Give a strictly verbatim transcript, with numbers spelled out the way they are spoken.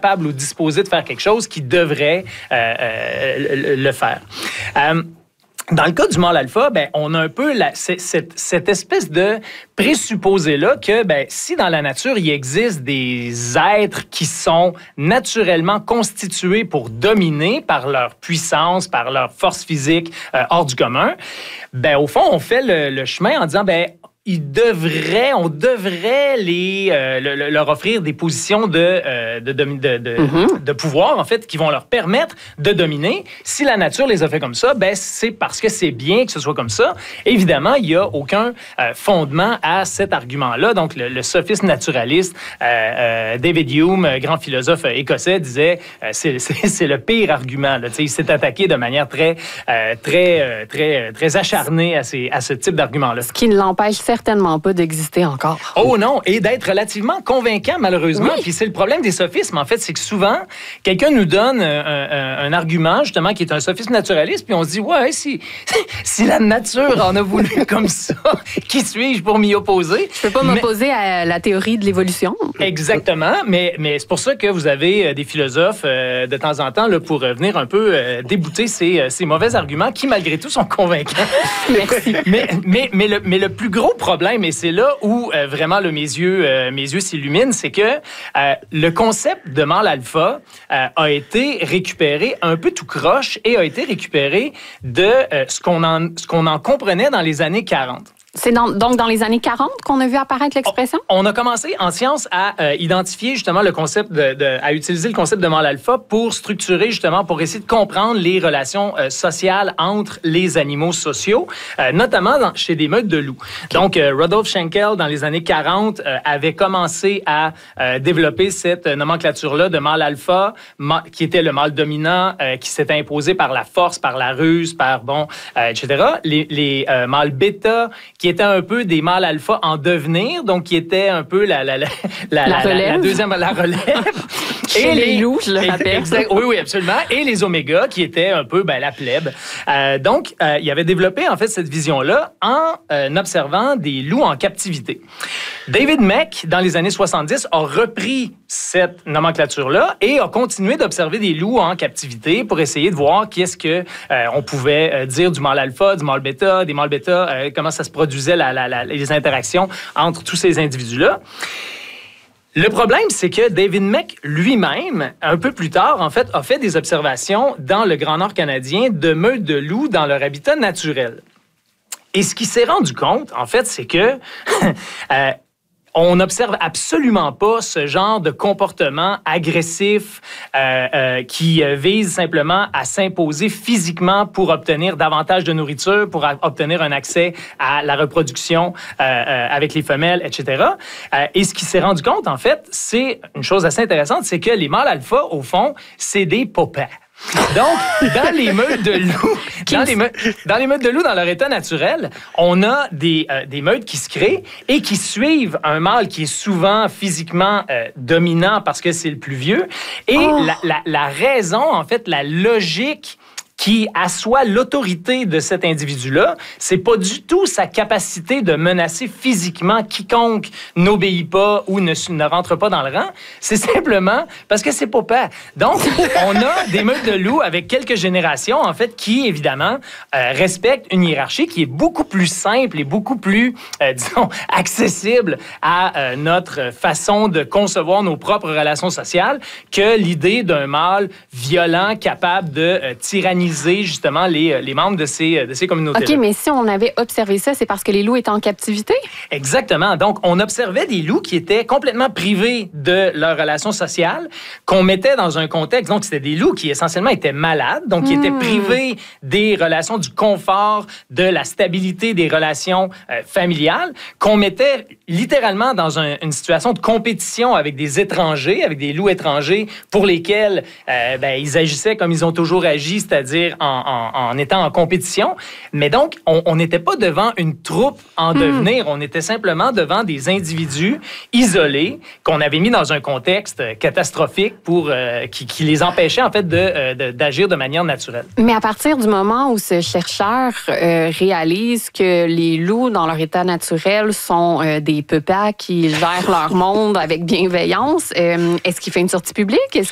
capable ou disposé de faire quelque chose qui devrait euh, euh, le faire. Euh, Dans le cas du mâle alpha, ben, on a un peu la, cette, cette espèce de présupposé-là que ben, si dans la nature, il existe des êtres qui sont naturellement constitués pour dominer par leur puissance, par leur force physique euh, hors du commun, ben, au fond, on fait le, le chemin en disant... ben ils devraient, on devrait les, euh, le, leur offrir des positions de, euh, de, de, de, de, mm-hmm. de pouvoir, en fait, qui vont leur permettre de dominer. Si la nature les a fait comme ça, ben c'est parce que c'est bien que ce soit comme ça. Évidemment, il n'y a aucun euh, fondement à cet argument-là. Donc, le, le sophiste naturaliste, euh, euh, David Hume, grand philosophe écossais, disait euh, c'est, c'est, c'est le pire argument. Là. Il s'est attaqué de manière très, euh, très, euh, très, très acharnée à, ces, à ce type d'argument-là. Ce qui ne l'empêche certainement pas d'exister encore. Oh non, et d'être relativement convaincant, malheureusement. Oui. Puis c'est le problème des sophismes, en fait, c'est que souvent, quelqu'un nous donne un, un, un argument, justement, qui est un sophisme naturaliste, puis on se dit, ouais, si, si la nature en a voulu comme ça, qui suis-je pour m'y opposer? Je peux pas mais... m'opposer à la théorie de l'évolution. Exactement, mais, mais c'est pour ça que vous avez des philosophes, euh, de temps en temps, là, pour venir un peu euh, débouter ces, ces mauvais arguments qui, malgré tout, sont convaincants. Merci. mais, mais, mais, le, mais le plus gros problème, et c'est là où euh, vraiment là, mes yeux, euh, mes yeux s'illuminent, c'est que euh, le concept de mâle alpha euh, a été récupéré un peu tout croche et a été récupéré de euh, ce qu'on en, ce qu'on en comprenait dans les années quarante. C'est dans, donc dans les années quarante qu'on a vu apparaître l'expression? On, on a commencé en sciences à euh, identifier justement le concept, de, de, à utiliser le concept de mâle alpha pour structurer justement, pour essayer de comprendre les relations euh, sociales entre les animaux sociaux, euh, notamment dans, chez des meutes de loups. Okay. Donc, euh, Rudolf Schenkel, dans les années quarante, euh, avait commencé à euh, développer cette nomenclature-là de mâle alpha, ma, qui était le mâle dominant, euh, qui s'était imposé par la force, par la ruse, par, bon, euh, et cetera. Les, les euh, mâles bêta, qui étaient un peu des mâles alpha en devenir, donc qui étaient un peu la, la, la, la, la, la, la, la deuxième, la relève. Et les loups, je le rappelle. Exact, oui, oui, absolument. Et les omégas, qui étaient un peu ben, la plèbe. Euh, donc, euh, il avait développé, en fait, cette vision-là en euh, observant des loups en captivité. David Mech, dans les années soixante-dix, a repris cette nomenclature-là et a continué d'observer des loups en captivité pour essayer de voir qu'est-ce que euh, on pouvait euh, dire du mâle alpha, du mâle bêta, des mâles bêta, euh, comment ça se produisait la, la, la, les interactions entre tous ces individus-là. Le problème, c'est que David Mech lui-même, un peu plus tard, en fait, a fait des observations dans le Grand Nord canadien de meutes de loups dans leur habitat naturel. Et ce qu'il s'est rendu compte, en fait, c'est que euh, on n'observe absolument pas ce genre de comportement agressif euh, euh, qui vise simplement à s'imposer physiquement pour obtenir davantage de nourriture, pour a- obtenir un accès à la reproduction euh, euh, avec les femelles, et cetera. Euh, et ce qui s'est rendu compte, en fait, c'est une chose assez intéressante, c'est que les mâles alpha, au fond, c'est des paupières. Donc, dans les meutes de loups, dans les, meutes, dans les meutes de loups, dans leur état naturel, on a des, euh, des meutes qui se créent et qui suivent un mâle qui est souvent physiquement euh, dominant parce que c'est le plus vieux. Et oh. la, la, la raison, en fait, la logique qui assoit l'autorité de cet individu-là, c'est pas du tout sa capacité de menacer physiquement quiconque n'obéit pas ou ne, ne rentre pas dans le rang. C'est simplement parce que c'est papa. Donc, on a des meutes de loups avec quelques générations, en fait, qui, évidemment, euh, respectent une hiérarchie qui est beaucoup plus simple et beaucoup plus, euh, disons, accessible à euh, notre façon de concevoir nos propres relations sociales que l'idée d'un mâle violent capable de euh, tyranniser justement les, les membres de ces, de ces communautés. OK, mais si on avait observé ça, c'est parce que les loups étaient en captivité? Exactement. Donc, on observait des loups qui étaient complètement privés de leurs relations sociales, qu'on mettait dans un contexte, donc c'était des loups qui essentiellement étaient malades, donc qui mmh. étaient privés des relations, du confort, de la stabilité des relations euh, familiales, qu'on mettait littéralement dans un, une situation de compétition avec des étrangers, avec des loups étrangers pour lesquels euh, ben, ils agissaient comme ils ont toujours agi, c'est-à-dire En, en, en étant en compétition. Mais donc, on n'était pas devant une troupe en devenir. Mm. On était simplement devant des individus isolés qu'on avait mis dans un contexte catastrophique pour, euh, qui, qui les empêchait, en fait, de, euh, de, d'agir de manière naturelle. Mais à partir du moment où ce chercheur euh, réalise que les loups, dans leur état naturel, sont euh, des peupats qui gèrent leur monde avec bienveillance, euh, est-ce qu'il fait une sortie publique? Est-ce